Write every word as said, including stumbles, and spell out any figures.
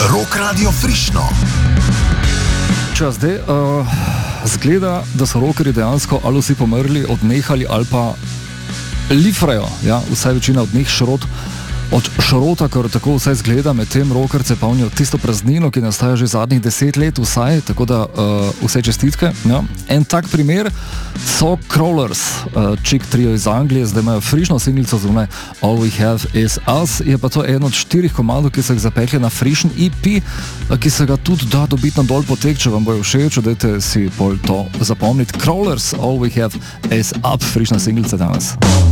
Rock Radio Frišno. Čas zdaj, uh, zgleda, da so rockerji dejansko ali vsi pomrli, odnehali ali pa lifrajo, ja, vsaj večina od njih šrot, od šrota, kar tako vsaj zgleda, med tem rockerce polnijo tisto praznino, ki nastaja že zadnjih deset let vsaj, tako da uh, vse čestitke. Ja. En tak primer so Crawlers, uh, chick trio iz Anglije, zdaj imajo frišno singlico zunaj All We Have Is Us, je pa to en od štirih komadov, ki so jih zapekli na frišen E P, ki se ga tudi da dobiti na dol potek, če vam bojo všeč, dajte si pol to zapomniti. Crawlers, All We Have Is Up, frišna singlica danes.